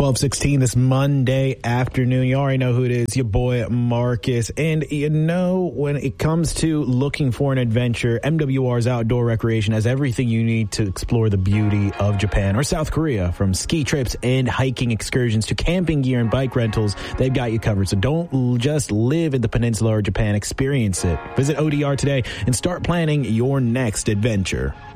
12:16 this Monday afternoon. You already know who it is, your boy Marcus. And you know, when it comes to looking for an adventure, MWR's Outdoor Recreation has everything you need to explore the beauty of Japan or South Korea. From ski trips and hiking excursions to camping gear and bike rentals, they've got you covered. So don't just live in the peninsula or Japan, experience it. Visit ODR today and start planning your next adventure.